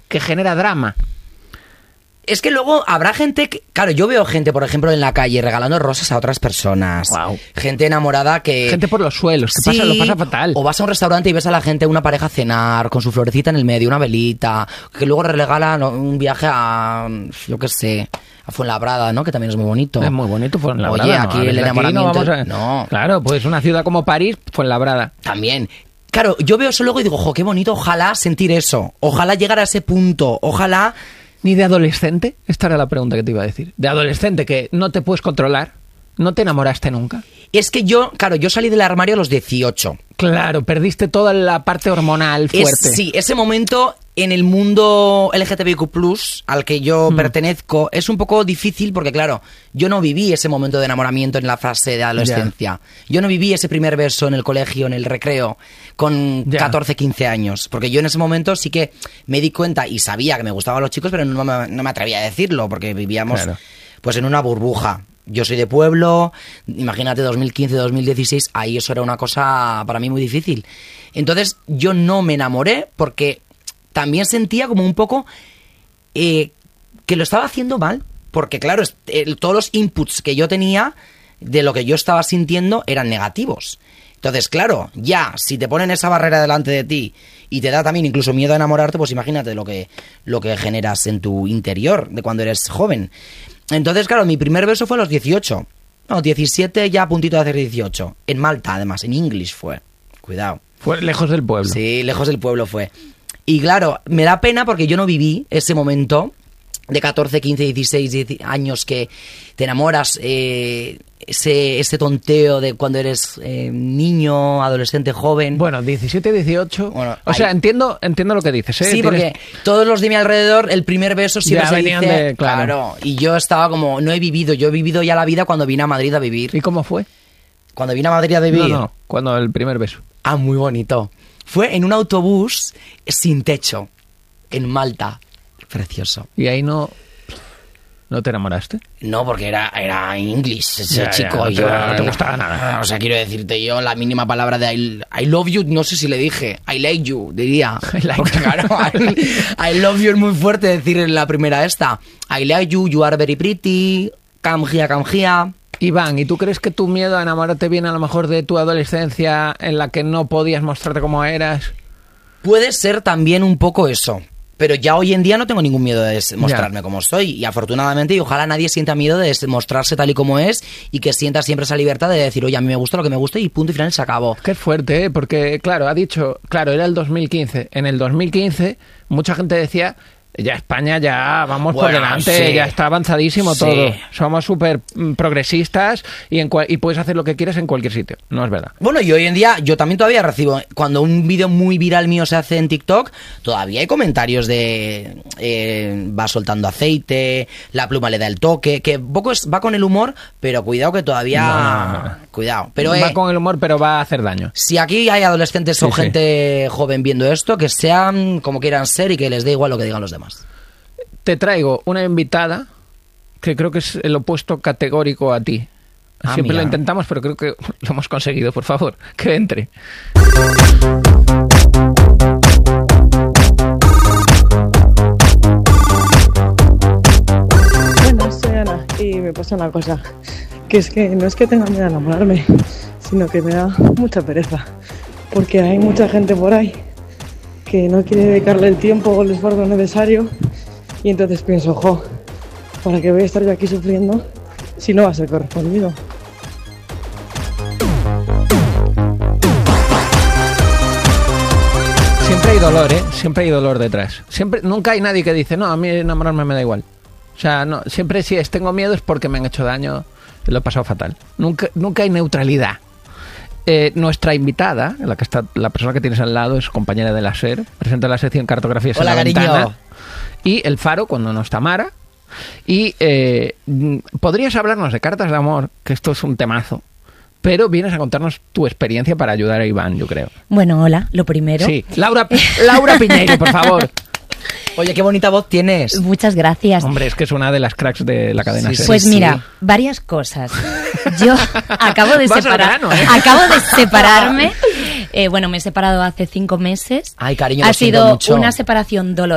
que genera drama. Es que luego habrá gente que... Claro, yo veo gente, por ejemplo, en la calle regalando rosas a otras personas. Wow. Gente enamorada que... Gente por los suelos, que Sí, lo pasa fatal. O vas a un restaurante y ves a la gente, una pareja cenar, con su florecita en el medio, una velita, que luego regalan un viaje a, yo qué sé, a Fuenlabrada, ¿no? Que también es muy bonito. Es muy bonito Fuenlabrada. Oye, aquí el enamoramiento... No. Claro, pues una ciudad como París, Fuenlabrada. También... Claro, yo veo eso luego y digo, jo, qué bonito, ojalá sentir eso. Ojalá llegar a ese punto, ojalá... ¿Ni de adolescente? Esta era la pregunta que te iba a decir. De adolescente que no te puedes controlar, ¿no te enamoraste nunca? Es que yo salí del armario a los 18. Claro, perdiste toda la parte hormonal fuerte. Sí, ese momento en el mundo LGTBIQ+, al que yo pertenezco, es un poco difícil porque, claro, yo no viví ese momento de enamoramiento en la fase de adolescencia. Yo no viví ese primer beso en el colegio, en el recreo, con 14, 15 años. Porque yo en ese momento sí que me di cuenta y sabía que me gustaban los chicos, pero no me atrevía a decirlo porque vivíamos pues en una burbuja. Yo soy de pueblo, imagínate 2015, 2016, ahí eso era una cosa para mí muy difícil. Entonces yo no me enamoré porque también sentía como un poco que lo estaba haciendo mal. Porque claro, todos los inputs que yo tenía de lo que yo estaba sintiendo eran negativos. Entonces claro, ya si te ponen esa barrera delante de ti y te da también incluso miedo a enamorarte, pues imagínate lo que generas en tu interior de cuando eres joven. Entonces, claro, mi primer beso fue a los 18. No, 17 ya a puntito de hacer 18. En Malta, además, en English fue. Cuidado. Fue lejos del pueblo. Sí, lejos del pueblo fue. Y claro, me da pena porque yo no viví ese momento de 14, 15, 16 años que te enamoras, ese tonteo de cuando eres niño, adolescente, joven. Bueno, 17, 18... Bueno, o sea, entiendo lo que dices, ¿eh? Sí, porque todos los de mi alrededor, el primer beso siempre se dice... Claro, y yo estaba como... yo he vivido ya la vida cuando vine a Madrid a vivir. ¿Y cómo fue? Cuando vine a Madrid a vivir... No, cuando el primer beso. Ah, muy bonito. Fue en un autobús sin techo, en Malta. Precioso. ¿Y ahí no te enamoraste? No, porque era English ese chico. No te gustaba nada. O sea, quiero decirte, yo la mínima palabra de I love you, no sé si le dije. I like you, diría. Porque, claro, I love you es muy fuerte decir en la primera esta. I like you, you are very pretty, come here. Iván, ¿y tú crees que tu miedo a enamorarte viene a lo mejor de tu adolescencia en la que no podías mostrarte como eras? Puede ser también un poco eso. Pero ya hoy en día no tengo ningún miedo de mostrarme como soy. Y afortunadamente, y ojalá nadie sienta miedo de mostrarse tal y como es y que sienta siempre esa libertad de decir, oye, a mí me gusta lo que me gusta y punto y final se acabó. Qué fuerte, ¿eh? Porque, claro, era el 2015. En el 2015 mucha gente decía... Ya España ya vamos por delante, ya está avanzadísimo todo. Somos súper progresistas y puedes hacer lo que quieras en cualquier sitio. No es verdad. Bueno, y hoy en día yo también todavía recibo, cuando un vídeo muy viral mío se hace en TikTok, todavía hay comentarios de va soltando aceite, la pluma le da el toque, que poco va con el humor, pero cuidado que todavía... No. Cuidado. Pero, va con el humor, pero va a hacer daño. Si aquí hay adolescentes o gente joven viendo esto, que sean como quieran ser y que les dé igual lo que digan los demás. Te traigo una invitada que creo que es el opuesto categórico a ti. Siempre lo intentamos, pero creo que lo hemos conseguido. Por favor, que entre. Bueno, soy Ana y me pasa una cosa. Que es que no es que tenga miedo a enamorarme, sino que me da mucha pereza. Porque hay mucha gente por ahí que no quiere dedicarle el tiempo o el esfuerzo necesario. Y entonces pienso, ¿para qué voy a estar yo aquí sufriendo si no va a ser correspondido? Siempre hay dolor, ¿eh? Siempre hay dolor detrás. Nunca hay nadie que dice, no, a mí enamorarme me da igual. O sea, no, siempre si tengo miedo es porque me han hecho daño, lo he pasado fatal. Nunca hay neutralidad. Nuestra invitada, la persona que tienes al lado, es compañera de la SER, presenta la sección Cartografías en la Ventana. Y El Faro, cuando no está Mara. Y podrías hablarnos de cartas de amor, que esto es un temazo, pero vienes a contarnos tu experiencia para ayudar a Iván, yo creo. Bueno, hola, lo primero. Sí, Laura Piñeiro, por favor. Oye, qué bonita voz tienes. Muchas gracias. Hombre, es que es una de las cracks de la cadena SER. Pues mira, varias cosas. Yo acabo de separarme. Bueno, me he separado hace 5 meses. Ay, cariño, ha lo siento sido mucho. una separación dolorosa.